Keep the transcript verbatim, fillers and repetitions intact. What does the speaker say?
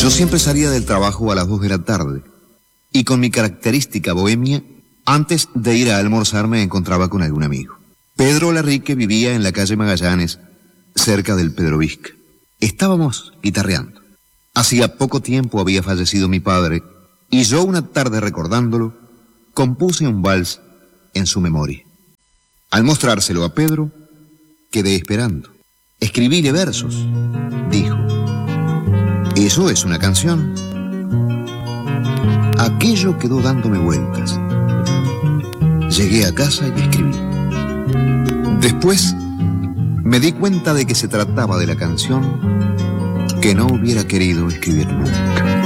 Yo siempre salía del trabajo a las dos de la tarde y con mi característica bohemia, antes de ir a almorzar me encontraba con algún amigo. Pedro Larrique vivía en la calle Magallanes, cerca del Pedro Vizca. Estábamos guitarreando. Hacía poco tiempo había fallecido mi padre y yo una tarde recordándolo, compuse un vals en su memoria. Al mostrárselo a Pedro, quedé esperando. Escribíle versos, dijo. ¿Eso es una canción? Aquello quedó dándome vueltas. Llegué a casa y escribí. Después me di cuenta de que se trataba de la canción que no hubiera querido escribir nunca.